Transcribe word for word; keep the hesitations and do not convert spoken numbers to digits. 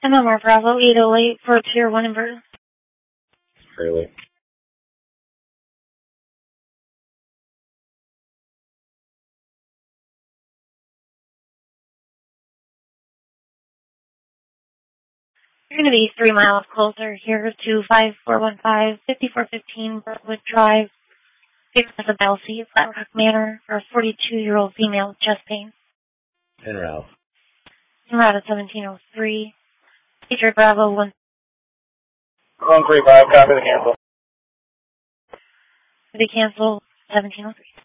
M M R Bravo eight oh eight for Tier one inverter. Really? You're going to be three miles closer here to five four one five, five four one five Brookwood Drive. It's a Belsey, Flat Rock Manor, for a forty-two-year-old female with chest pain. En route. En route at seventeen oh three. Patriot Bravo one. one three five, copy the cancel. They cancel seventeen oh three.